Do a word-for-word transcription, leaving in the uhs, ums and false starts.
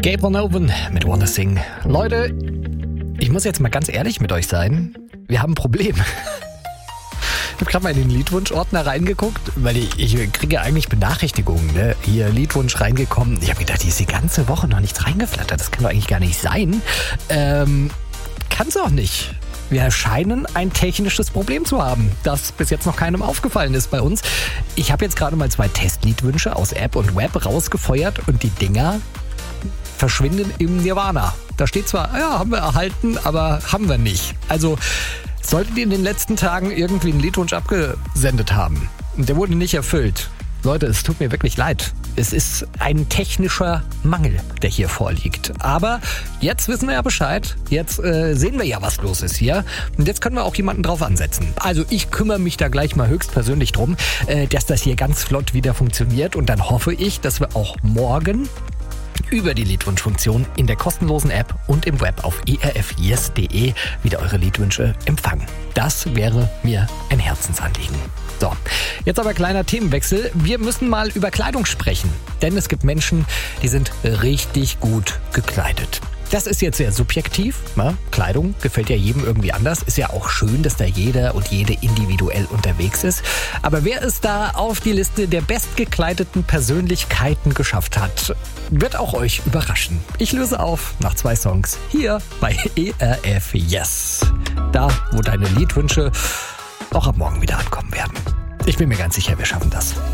Gabe Van Oven mit Wanna Sing. Leute, ich muss jetzt mal ganz ehrlich mit euch sein. Wir haben ein Problem. Ich habe gerade mal in den Liedwunsch-Ordner reingeguckt, weil ich, ich kriege eigentlich Benachrichtigungen. Ne? Hier, Liedwunsch reingekommen. Ich habe gedacht, die ist die ganze Woche noch nicht reingeflattert. Das kann doch eigentlich gar nicht sein. Ähm, kann es auch nicht. Wir scheinen ein technisches Problem zu haben, das bis jetzt noch keinem aufgefallen ist bei uns. Ich habe jetzt gerade mal zwei Testliedwünsche aus App und Web rausgefeuert und die Dinger verschwinden im Nirvana. Da steht zwar, ja, haben wir erhalten, aber haben wir nicht. Also solltet ihr in den letzten Tagen irgendwie einen Liedwunsch abgesendet haben und der wurde nicht erfüllt. Leute, es tut mir wirklich leid. Es ist ein technischer Mangel, der hier vorliegt. Aber jetzt wissen wir ja Bescheid. Jetzt äh, sehen wir ja, was los ist hier. Und jetzt können wir auch jemanden drauf ansetzen. Also ich kümmere mich da gleich mal höchstpersönlich drum, äh, dass das hier ganz flott wieder funktioniert. Und dann hoffe ich, dass wir auch morgen über die Liedwunschfunktion in der kostenlosen App und im Web auf e r f yes punkt d e wieder eure Liedwünsche empfangen. Das wäre mir ein Herzensanliegen. So, jetzt aber kleiner Themenwechsel. Wir müssen mal über Kleidung sprechen, denn es gibt Menschen, die sind richtig gut gekleidet. Das ist jetzt sehr subjektiv. Ne? Kleidung gefällt ja jedem irgendwie anders. Ist ja auch schön, dass da jeder und jede individuell unterwegs ist. Aber wer es da auf die Liste der bestgekleideten Persönlichkeiten geschafft hat, wird auch euch überraschen. Ich löse auf nach zwei Songs hier bei E R F Yes. Da, wo deine Liedwünsche auch ab morgen wieder ankommen werden. Ich bin mir ganz sicher, wir schaffen das.